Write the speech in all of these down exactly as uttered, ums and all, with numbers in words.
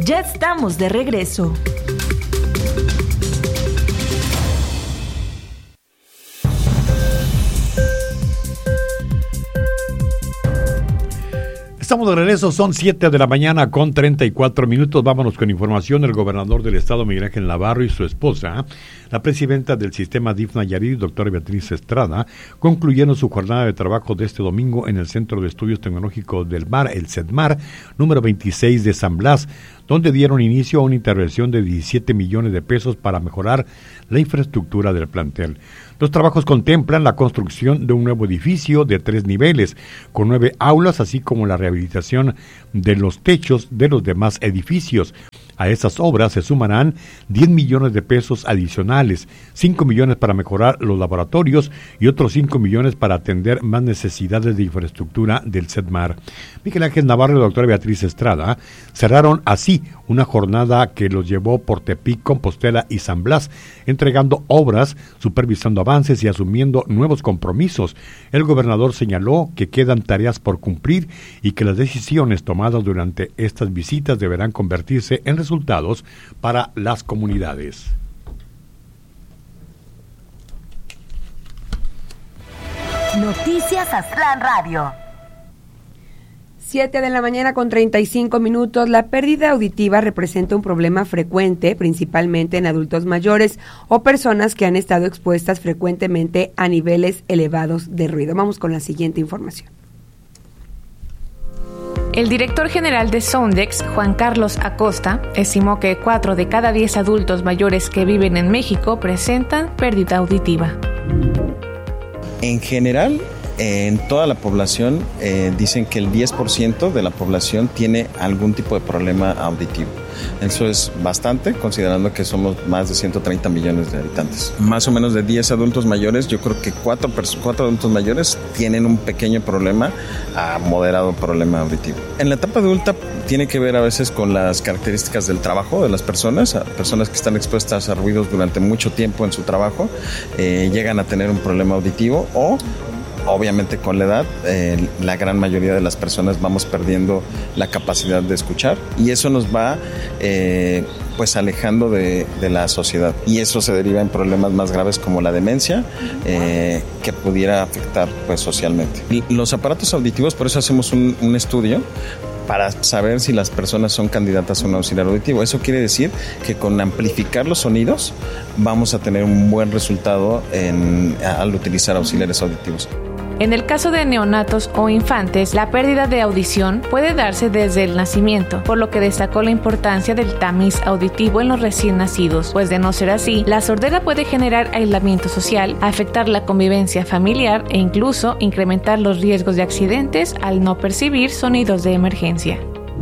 Ya estamos de regreso. Estamos de regreso, son siete de la mañana con treinta y cuatro minutos. Vámonos con información. El gobernador del estado, Miguel Ángel Navarro, y su esposa, la presidenta del sistema D I F Nayarit, doctora Beatriz Estrada, concluyeron su jornada de trabajo de este domingo en el Centro de Estudios Tecnológicos del Mar, el CEDMAR, número veintiséis de San Blas, donde dieron inicio a una intervención de diecisiete millones de pesos para mejorar la infraestructura del plantel. Los trabajos contemplan la construcción de un nuevo edificio de tres niveles, con nueve aulas, así como la rehabilitación de los techos de los demás edificios. A esas obras se sumarán diez millones de pesos adicionales, cinco millones para mejorar los laboratorios y otros cinco millones para atender más necesidades de infraestructura del CEDMAR. Miguel Ángel Navarro y la doctora Beatriz Estrada cerraron así una jornada que los llevó por Tepic, Compostela y San Blas, entregando obras, supervisando avances y asumiendo nuevos compromisos. El gobernador señaló que quedan tareas por cumplir y que las decisiones tomadas durante estas visitas deberán convertirse en resultados para las comunidades. Noticias Aztlán Radio. siete de la mañana con treinta y cinco minutos. La pérdida auditiva representa un problema frecuente, principalmente en adultos mayores o personas que han estado expuestas frecuentemente a niveles elevados de ruido. Vamos con la siguiente información. El director general de Soundex, Juan Carlos Acosta, estimó que cuatro de cada diez adultos mayores que viven en México presentan pérdida auditiva. En general, en toda la población, eh, dicen que el diez por ciento de la población tiene algún tipo de problema auditivo. Eso es bastante, considerando que somos más de ciento treinta millones de habitantes. Más o menos de diez adultos mayores, yo creo que cuatro adultos mayores tienen un pequeño problema a moderado problema auditivo. En la etapa adulta tiene que ver a veces con las características del trabajo de las personas. Personas que están expuestas a ruidos durante mucho tiempo en su trabajo eh, llegan a tener un problema auditivo, o obviamente con la edad, eh, la gran mayoría de las personas vamos perdiendo la capacidad de escuchar, y eso nos va eh, pues alejando de, de la sociedad, y eso se deriva en problemas más graves como la demencia, eh, que pudiera afectar pues socialmente. Y los aparatos auditivos, por eso hacemos un, un estudio para saber si las personas son candidatas a un auxiliar auditivo. Eso quiere decir que con amplificar los sonidos vamos a tener un buen resultado en, al utilizar auxiliares auditivos. En el caso de neonatos o infantes, la pérdida de audición puede darse desde el nacimiento, por lo que destacó la importancia del tamiz auditivo en los recién nacidos, pues de no ser así, la sordera puede generar aislamiento social, afectar la convivencia familiar e incluso incrementar los riesgos de accidentes al no percibir sonidos de emergencia.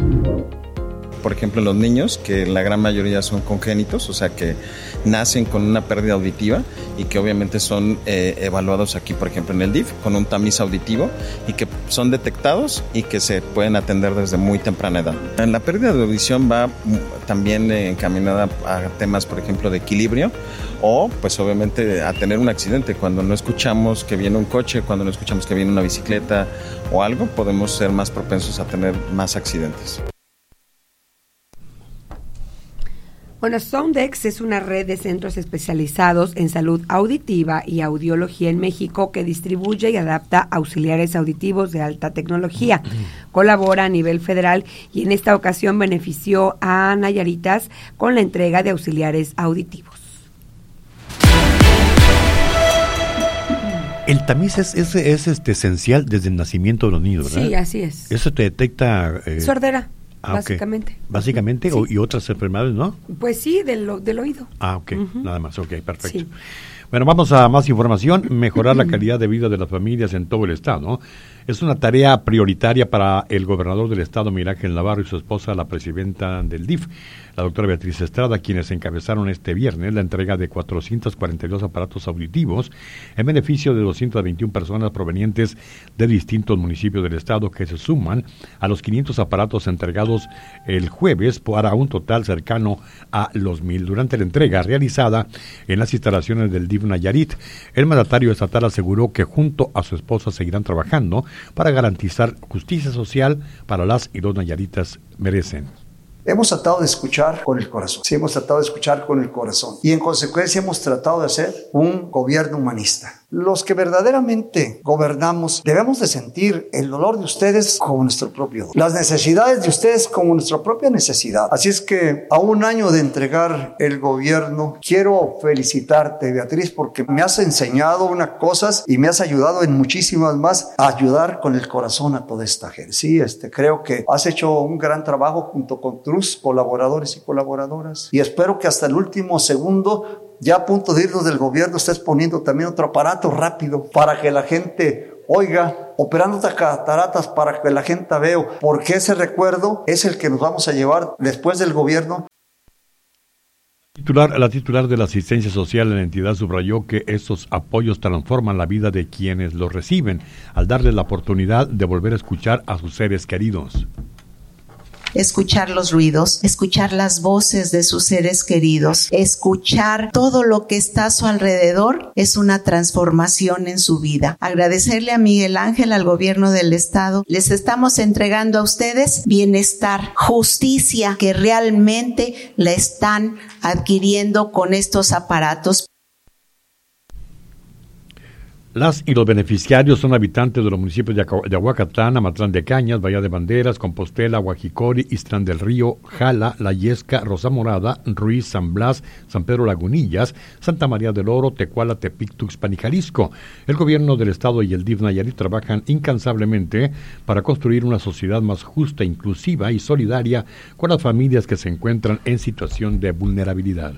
Por ejemplo, los niños, que la gran mayoría son congénitos, o sea que nacen con una pérdida auditiva y que obviamente son eh, evaluados aquí, por ejemplo, en el D I F, con un tamiz auditivo, y que son detectados y que se pueden atender desde muy temprana edad. La pérdida de audición va también eh, encaminada a temas, por ejemplo, de equilibrio, o pues obviamente a tener un accidente. Cuando no escuchamos que viene un coche, cuando no escuchamos que viene una bicicleta o algo, podemos ser más propensos a tener más accidentes. Bueno, Soundex es una red de centros especializados en salud auditiva y audiología en México que distribuye y adapta auxiliares auditivos de alta tecnología. Colabora a nivel federal y en esta ocasión benefició a nayaritas con la entrega de auxiliares auditivos. El tamiz es, es, es este, esencial desde el nacimiento de los niños, ¿verdad? Sí, así es. Eso te detecta... Eh... Sordera. Ah, básicamente. Okay. Básicamente, sí. o, y otras enfermedades, ¿no? Pues sí, del, del oído. Ah, ok, Uh-huh. nada más, ok, perfecto. Sí. Bueno, vamos a más información. Mejorar la calidad de vida de las familias en todo el estado es una tarea prioritaria para el gobernador del estado, Miguel Ángel Navarro, y su esposa, la presidenta del D I F, la doctora Beatriz Estrada, quienes encabezaron este viernes la entrega de cuatrocientos cuarenta y dos aparatos auditivos en beneficio de doscientas veintiuna personas provenientes de distintos municipios del estado, que se suman a los quinientos aparatos entregados el jueves para un total cercano a los mil. Durante la entrega realizada en las instalaciones del D I F Nayarit, el mandatario estatal aseguró que junto a su esposa seguirán trabajando para garantizar justicia social para las y los nayaritas merecen. Hemos tratado de escuchar con el corazón, sí, hemos tratado de escuchar con el corazón y en consecuencia hemos tratado de hacer un gobierno humanista. Los que verdaderamente gobernamos debemos de sentir el dolor de ustedes como nuestro propio dolor, las necesidades de ustedes como nuestra propia necesidad. Así es que a un año de entregar el gobierno, quiero felicitarte, Beatriz, porque me has enseñado unas cosas y me has ayudado en muchísimas más a ayudar con el corazón a toda esta gente. Sí, este, creo que has hecho un gran trabajo junto con tus colaboradores y colaboradoras y espero que hasta el último segundo, ya a punto de irnos del gobierno, estés poniendo también otro aparato rápido para que la gente oiga, operando estas cataratas para que la gente vea, porque ese recuerdo es el que nos vamos a llevar después del gobierno. Titular, la titular de la asistencia social en la entidad subrayó que estos apoyos transforman la vida de quienes los reciben al darles la oportunidad de volver a escuchar a sus seres queridos. Escuchar los ruidos, escuchar las voces de sus seres queridos, escuchar todo lo que está a su alrededor es una transformación en su vida. Agradecerle a Miguel Ángel, al gobierno del estado, les estamos entregando a ustedes bienestar, justicia que realmente la están adquiriendo con estos aparatos. Las y los beneficiarios son habitantes de los municipios de Aguacatlán, Amatlán de Cañas, Bahía de Banderas, Compostela, Huajicori, Islán del Río, Jala, La Yesca, Rosa Morada, Ruiz, San Blas, San Pedro Lagunillas, Santa María del Oro, Tecuala, Tepic, Tuxpan y Jalisco. El gobierno del estado y el D I F Nayarit trabajan incansablemente para construir una sociedad más justa, inclusiva y solidaria con las familias que se encuentran en situación de vulnerabilidad.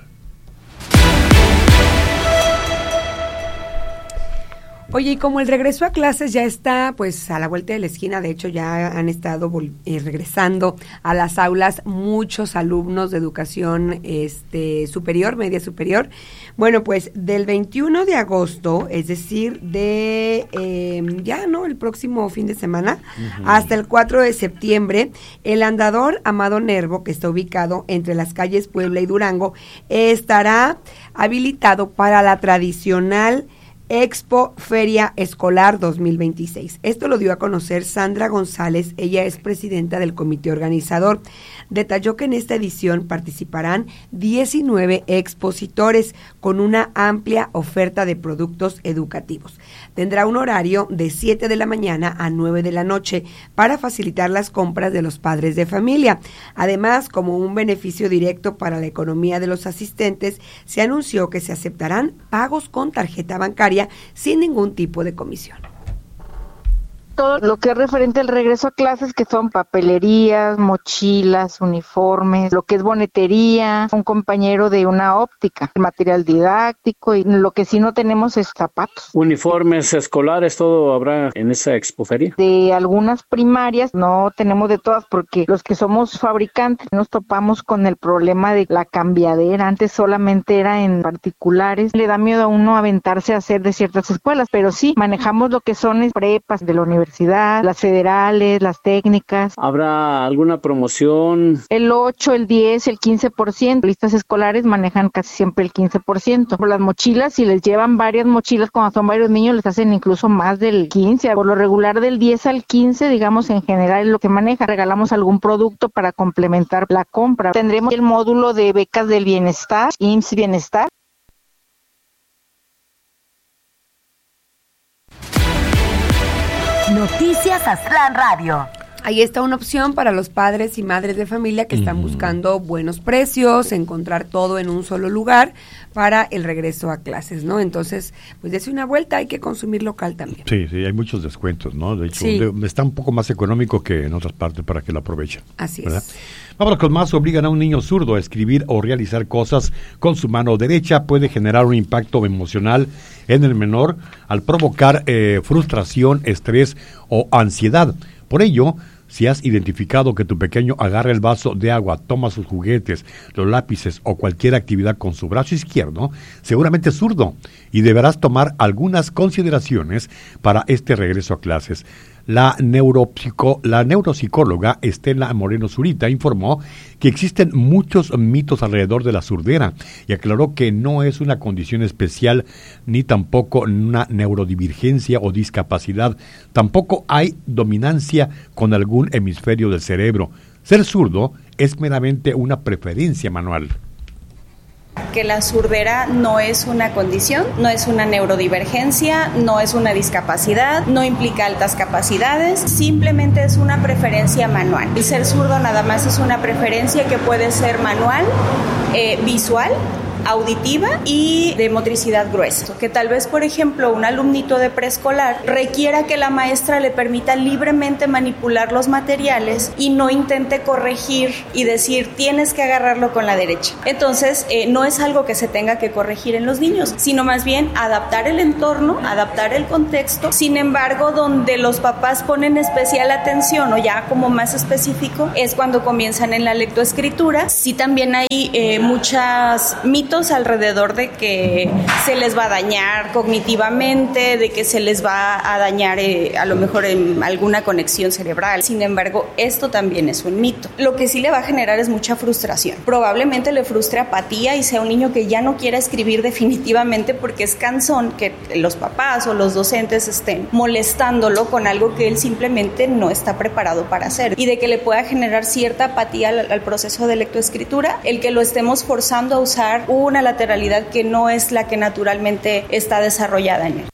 Oye, y como el regreso a clases ya está pues a la vuelta de la esquina, de hecho ya han estado vol- eh, regresando a las aulas muchos alumnos de educación este superior, media superior. Bueno, pues del veintiuno de agosto, es decir, de eh, ya, ¿no? El próximo fin de semana, uh-huh, hasta el cuatro de septiembre, el andador Amado Nervo, que está ubicado entre las calles Puebla y Durango, estará habilitado para la tradicional Expo Feria Escolar dos mil veintiséis. Esto lo dio a conocer Sandra González, ella es presidenta del comité organizador. Detalló que en esta edición participarán diecinueve expositores con una amplia oferta de productos educativos. Tendrá un horario de siete de la mañana a nueve de la noche para facilitar las compras de los padres de familia. Además, como un beneficio directo para la economía de los asistentes, se anunció que se aceptarán pagos con tarjeta bancaria sin ningún tipo de comisión. Todo lo que es referente al regreso a clases, que son papelerías, mochilas, uniformes, lo que es bonetería, un compañero de una óptica, material didáctico, y lo que sí no tenemos es zapatos. Uniformes escolares, todo habrá en esa expoferia. De algunas primarias, no tenemos de todas, porque los que somos fabricantes nos topamos con el problema de la cambiadera. Antes solamente era en particulares. Le da miedo a uno aventarse a hacer de ciertas escuelas, pero sí, manejamos lo que son prepas de la universidad, las federales, las técnicas. ¿Habrá alguna promoción? El ocho, el diez, el quince por ciento. Listas escolares manejan casi siempre el quince por ciento. Por las mochilas, si les llevan varias mochilas, cuando son varios niños, les hacen incluso más del quince. Por lo regular, del diez al quince, digamos, en general es lo que maneja. Regalamos algún producto para complementar la compra. Tendremos el módulo de becas del bienestar, I M S S Bienestar. Noticias Aztlán Radio. Ahí está una opción para los padres y madres de familia que están buscando buenos precios, encontrar todo en un solo lugar para el regreso a clases, ¿no? Entonces, pues dése una vuelta, hay que consumir local también. Sí, sí, hay muchos descuentos, ¿no? De hecho, sí, de, está un poco más económico que en otras partes para que lo aprovechen. Así ¿verdad? es. Vámonos con más. Obligan a un niño zurdo a escribir o realizar cosas con su mano derecha. Puede generar un impacto emocional en el menor al provocar eh, frustración, estrés o ansiedad. Por ello, si has identificado que tu pequeño agarra el vaso de agua, toma sus juguetes, los lápices o cualquier actividad con su brazo izquierdo, seguramente es zurdo y deberás tomar algunas consideraciones para este regreso a clases. La, neuropsico, la neuropsicóloga Estela Moreno Zurita informó que existen muchos mitos alrededor de la surdera y aclaró que no es una condición especial ni tampoco una neurodivergencia o discapacidad. Tampoco hay dominancia con algún hemisferio del cerebro. Ser zurdo es meramente una preferencia manual. Que la surdera no es una condición, no es una neurodivergencia, no es una discapacidad, no implica altas capacidades, simplemente es una preferencia manual. El ser zurdo nada más es una preferencia que puede ser manual, eh, visual, auditiva y de motricidad gruesa. Que tal vez, por ejemplo, un alumnito de preescolar requiera que la maestra le permita libremente manipular los materiales y no intente corregir y decir tienes que agarrarlo con la derecha. Entonces, eh, no es algo que se tenga que corregir en los niños, sino más bien adaptar el entorno, adaptar el contexto. Sin embargo, donde los papás ponen especial atención o ya como más específico es cuando comienzan en la lectoescritura. Sí, también hay eh, muchas mitos alrededor de que se les va a dañar cognitivamente, de que se les va a dañar eh, a lo mejor en alguna conexión cerebral. Sin embargo, esto también es un mito. Lo que sí le va a generar es mucha frustración. Probablemente le frustre apatía y sea un niño que ya no quiera escribir definitivamente porque es cansón que los papás o los docentes estén molestándolo con algo que él simplemente no está preparado para hacer, y de que le pueda generar cierta apatía al, al proceso de lectoescritura el que lo estemos forzando a usar un una lateralidad que no es la que naturalmente está desarrollada en él.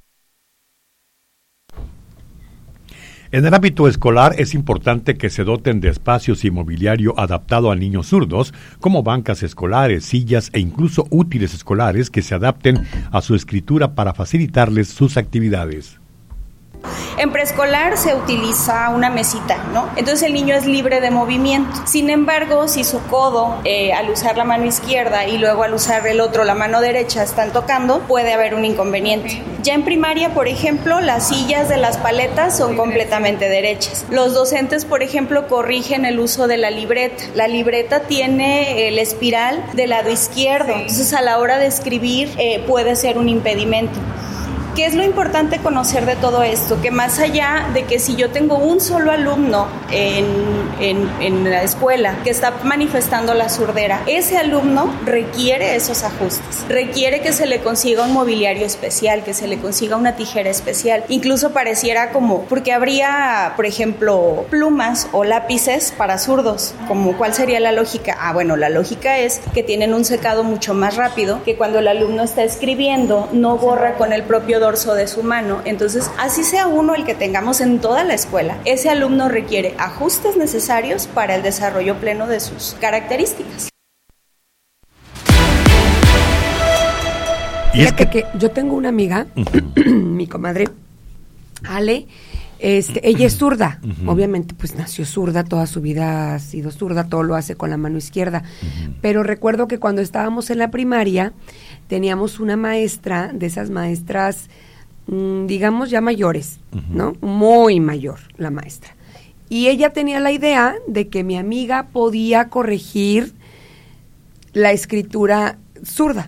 En el ámbito escolar es importante que se doten de espacios y mobiliario adaptado a niños zurdos, como bancas escolares, sillas e incluso útiles escolares que se adapten a su escritura para facilitarles sus actividades. En preescolar se utiliza una mesita, ¿no? Entonces el niño es libre de movimiento. Sin embargo, si su codo, eh, al usar la mano izquierda y luego al usar el otro, la mano derecha, están tocando, puede haber un inconveniente. Ya en primaria, por ejemplo, las sillas de las paletas son completamente derechas. Los docentes, por ejemplo, corrigen el uso de la libreta. La libreta tiene el espiral del lado izquierdo, entonces a la hora de escribir eh, puede ser un impedimento. ¿Qué es lo importante conocer de todo esto? Que más allá de que si yo tengo un solo alumno en, en, en la escuela que está manifestando la surdera, ese alumno requiere esos ajustes, requiere que se le consiga un mobiliario especial, que se le consiga una tijera especial. Incluso pareciera como, porque habría, por ejemplo, plumas o lápices para zurdos, como ¿cuál sería la lógica? Ah, bueno, la lógica es que tienen un secado mucho más rápido, que cuando el alumno está escribiendo no borra con el propio dorso de su mano. Entonces, así sea uno el que tengamos en toda la escuela, ese alumno requiere ajustes necesarios para el desarrollo pleno de sus características. Y Fíjate es que... que yo tengo una amiga, uh-huh. mi comadre Ale, este, ella es zurda, uh-huh. obviamente pues nació zurda, toda su vida ha sido zurda, todo lo hace con la mano izquierda, uh-huh. pero recuerdo que cuando estábamos en la primaria teníamos una maestra, de esas maestras, mmm, digamos ya mayores, uh-huh. ¿no? Muy mayor la maestra. Y ella tenía la idea de que mi amiga podía corregir la escritura zurda.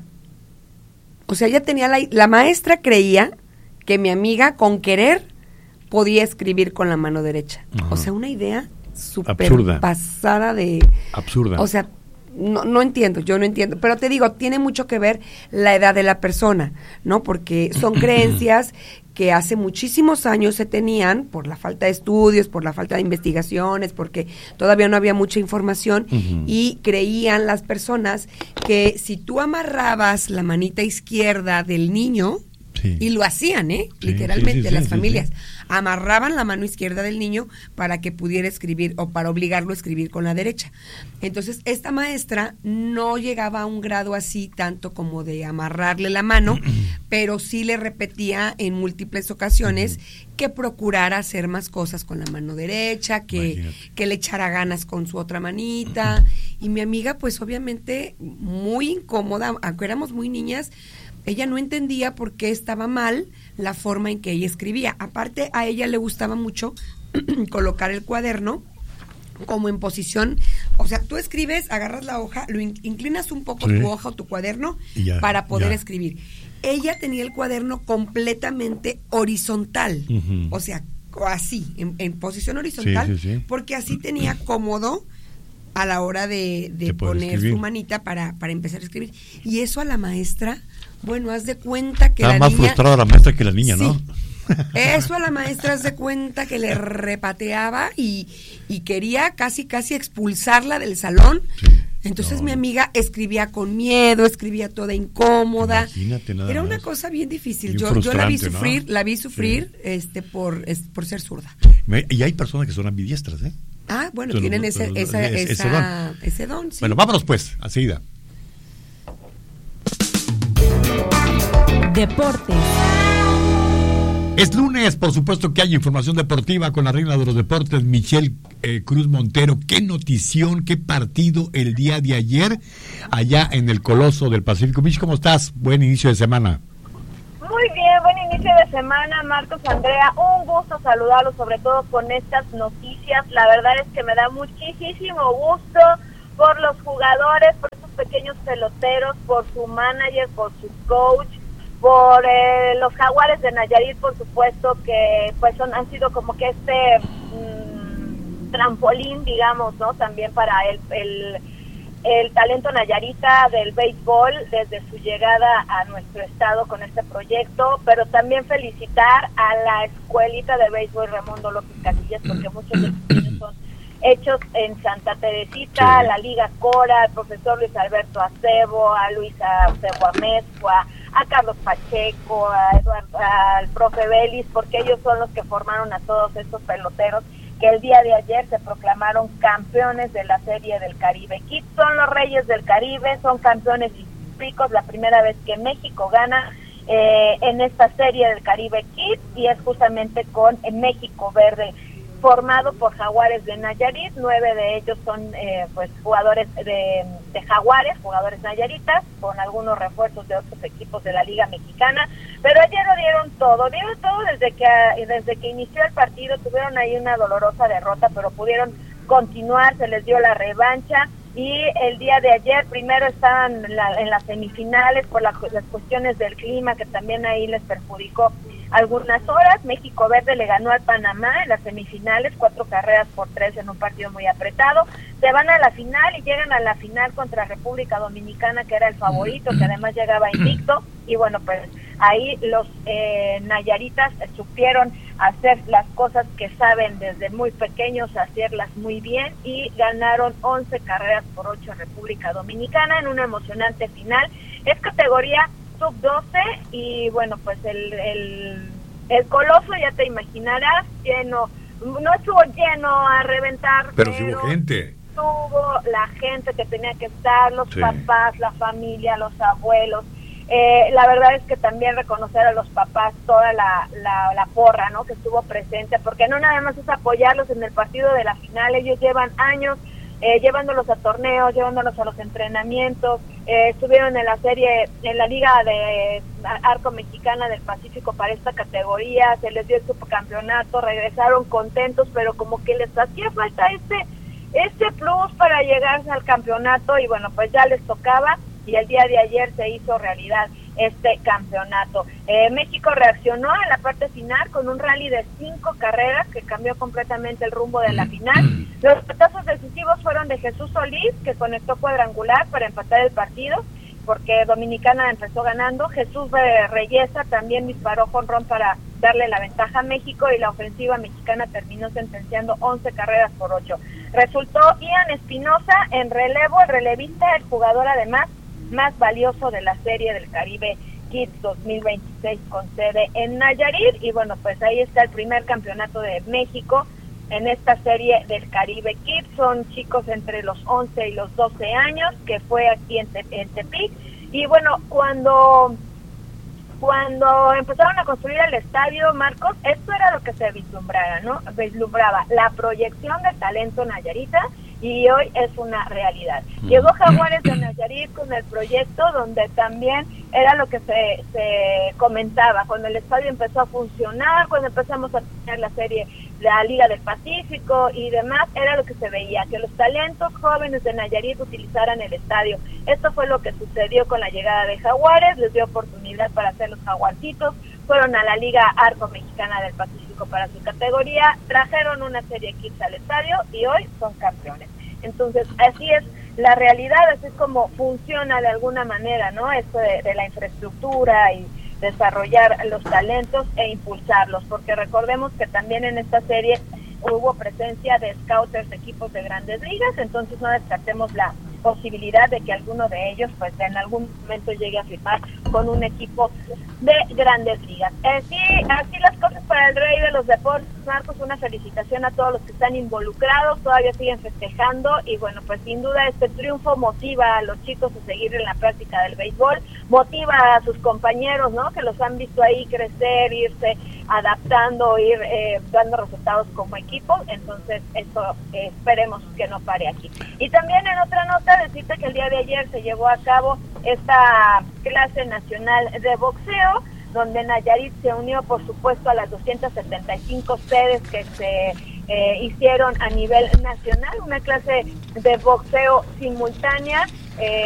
O sea, ella tenía la, la maestra creía que mi amiga con querer podía escribir con la mano derecha. Uh-huh. O sea, una idea súper pasada de... Absurda. O sea, no, no entiendo, yo no entiendo. Pero te digo, tiene mucho que ver la edad de la persona, ¿no? Porque son creencias que hace muchísimos años se tenían por la falta de estudios, por la falta de investigaciones, porque todavía no había mucha información, uh-huh. y creían las personas que si tú amarrabas la manita izquierda del niño, sí. y lo hacían, ¿eh? Sí, literalmente, sí, sí, las sí, familias, sí, sí. amarraban la mano izquierda del niño para que pudiera escribir o para obligarlo a escribir con la derecha. Entonces, esta maestra no llegaba a un grado así tanto como de amarrarle la mano, pero sí le repetía en múltiples ocasiones uh-huh. que procurara hacer más cosas con la mano derecha, que, que le echara ganas con su otra manita. Uh-huh. Y mi amiga, pues obviamente muy incómoda, aunque éramos muy niñas, ella no entendía por qué estaba mal la forma en que ella escribía. Aparte, a ella le gustaba mucho colocar el cuaderno como en posición, o sea, tú escribes, agarras la hoja, lo in- inclinas un poco sí. tu hoja o tu cuaderno ya, para poder ya. escribir. Ella tenía el cuaderno completamente horizontal, uh-huh. o sea, así, en, en posición horizontal, sí, sí, sí. porque así tenía cómodo a la hora de, de poner escribir. su manita para, para empezar a escribir. Y eso a la maestra, bueno, haz de cuenta que Estaba la más niña... frustrada la maestra que la niña, sí, ¿no? Eso a la maestra se cuenta que le repateaba y, y quería casi casi expulsarla del salón. Sí. Entonces no, mi amiga escribía con miedo, escribía toda incómoda. Imagínate nada Era más. Una cosa bien difícil. Yo, yo la vi sufrir, ¿no? la vi sufrir sí. este por es, por ser zurda. Y hay personas que son ambidiestras, ¿eh? Ah, bueno, son tienen los, ese, los, esa, ese, esa, ese don. Ese don sí. Bueno, vámonos pues, a seguida. Deportes. Es lunes, por supuesto que hay información deportiva con la reina de los deportes, Michelle eh, Cruz Montero. Qué notición, qué partido el día de ayer allá en el Coloso del Pacífico. Mich, ¿cómo estás? Buen inicio de semana. Muy bien, buen inicio de semana, Marcos, Andrea. Un gusto saludarlos, sobre todo con estas noticias. La verdad es que me da muchísimo gusto por los jugadores, por estos pequeños peloteros, por su manager, por su coach, por eh, los Jaguares de Nayarit, por supuesto, que pues son han sido como que este mmm, trampolín, digamos, ¿no? También para el, el el talento nayarita del béisbol desde su llegada a nuestro estado con este proyecto, pero también felicitar a la escuelita de béisbol Raimundo López Casillas, porque muchos de sus niños son hechos en Santa Teresita, sí. La Liga Cora, al profesor Luis Alberto Acebo, a Luisa Acebo Amezcua, a Carlos Pacheco, a Eduardo, al profe Vélez, porque ellos son los que formaron a todos estos peloteros que el día de ayer se proclamaron campeones de la Serie del Caribe Kids. Son los Reyes del Caribe, son campeones históricos, la primera vez que México gana eh, en esta Serie del Caribe Kids, y es justamente con eh, México Verde, formado por Jaguares de Nayarit. Nueve de ellos son eh, pues jugadores de, de Jaguares, jugadores nayaritas, con algunos refuerzos de otros equipos de la Liga Mexicana, pero ayer lo dieron todo, dieron todo desde que desde que inició el partido. Tuvieron ahí una dolorosa derrota, pero pudieron continuar, se les dio la revancha, y el día de ayer primero estaban la, en las semifinales por la, las cuestiones del clima, que también ahí les perjudicó algunas horas. México Verde le ganó al Panamá en las semifinales, cuatro carreras por tres en un partido muy apretado. Se van a la final y llegan a la final contra República Dominicana, que era el favorito, que además llegaba invicto, y bueno, pues ahí los eh, nayaritas eh, supieron hacer las cosas que saben desde muy pequeños, hacerlas muy bien, y ganaron once carreras por ocho a República Dominicana en una emocionante final. Es categoría sub doce, y bueno, pues el, el el Coloso, ya te imaginarás, lleno, no estuvo lleno a reventar, pero, pero sí hubo gente, tuvo la gente que tenía que estar, los sí. papás, la familia, los abuelos. Eh, la verdad es que también reconocer a los papás toda la, la, la porra, ¿no?, que estuvo presente, porque no nada más es apoyarlos en el partido de la final, ellos llevan años Eh, llevándolos a torneos, llevándolos a los entrenamientos, eh, estuvieron en la serie, en la Liga de Arco Mexicana del Pacífico para esta categoría, se les dio el subcampeonato, regresaron contentos, pero como que les hacía falta este, este plus para llegarse al campeonato, y bueno, pues ya les tocaba, y el día de ayer se hizo realidad este campeonato. Eh, México reaccionó en la parte final con un rally de cinco carreras que cambió completamente el rumbo de la final. Los petazos decisivos fueron de Jesús Solís, que conectó cuadrangular para empatar el partido, porque Dominicana empezó ganando. Jesús Reyesa también disparó jonrón para darle la ventaja a México, y la ofensiva mexicana terminó sentenciando once carreras por ocho. Resultó Ian Espinosa en relevo, el relevista, el jugador además más valioso de la Serie del Caribe Kids dos mil veintiséis, con sede en Nayarit, y bueno, pues ahí está el primer campeonato de México en esta Serie del Caribe Kids. Son chicos entre los once y los doce años, que fue aquí en, Te en Tepic, y bueno, cuando cuando empezaron a construir el estadio, Marcos, esto era lo que se vislumbraba, ¿no? Vislumbraba la proyección del talento nayarita, y hoy es una realidad. Llegó Jaguares de Nayarit con el proyecto, donde también era lo que se, se comentaba, cuando el estadio empezó a funcionar, cuando empezamos a tener la serie, la Liga del Pacífico y demás, era lo que se veía, que los talentos jóvenes de Nayarit utilizaran el estadio. Esto fue lo que sucedió con la llegada de Jaguares, les dio oportunidad para hacer los jaguarcitos, fueron a la Liga Arco Mexicana del Pacífico para su categoría, trajeron una serie Kids al estadio, y hoy son campeones. Entonces, así es la realidad, así es como funciona de alguna manera, ¿no? Esto de, de la infraestructura y, desarrollar los talentos e impulsarlos, porque recordemos que también en esta serie hubo presencia de scouters de equipos de grandes ligas, entonces no descartemos la posibilidad de que alguno de ellos pues en algún momento llegue a firmar con un equipo de grandes ligas. Así, así las cosas para el rey de los deportes, Marcos, una felicitación a todos los que están involucrados, todavía siguen festejando y bueno, pues sin duda este triunfo motiva a los chicos a seguir en la práctica del béisbol, motiva a sus compañeros, ¿no? Que los han visto ahí crecer, irse adaptando, ir eh, dando resultados como equipo, entonces esto eh, esperemos que no pare aquí. Y también en otra nota, decirte que el día de ayer se llevó a cabo esta clase nacional de boxeo, donde Nayarit se unió, por supuesto, a las doscientas setenta y cinco sedes que se eh, hicieron a nivel nacional, una clase de boxeo simultánea. Eh,